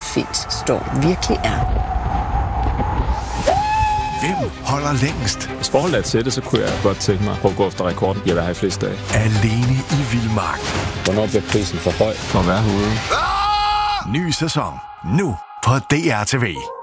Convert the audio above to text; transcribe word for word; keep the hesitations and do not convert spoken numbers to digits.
fint står virkelig er. Hvem holder længst? Hvis forholdet er til det, så kunne jeg godt tænke mig at gå efter rekorden. Jeg vil have flest dage. Alene i vildmark. Hvornår bliver prisen for høj for at være herude? Ah! Ny sæson. Nu på D R T V.